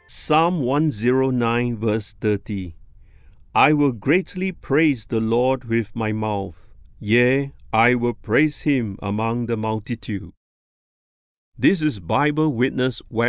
Psalm 109 verse 30. I will greatly praise the Lord with my mouth. Yea, I will praise him among the multitude. This is Bible Witness Web